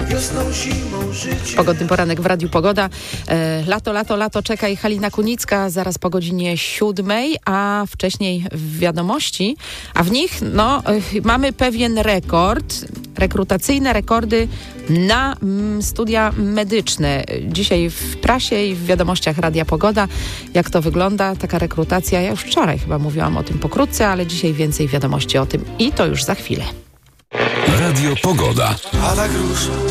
Pogodny poranek w Radiu Pogoda. Lato, czeka i Halina Kunicka zaraz po godzinie 7, a wcześniej w wiadomości, a w nich mamy pewien rekord, rekrutacyjne rekordy na studia medyczne. Dzisiaj w prasie i w wiadomościach Radia Pogoda, jak to wygląda, taka rekrutacja. Ja już wczoraj chyba mówiłam o tym pokrótce, ale dzisiaj więcej wiadomości o tym i to już za chwilę. Radio Pogoda.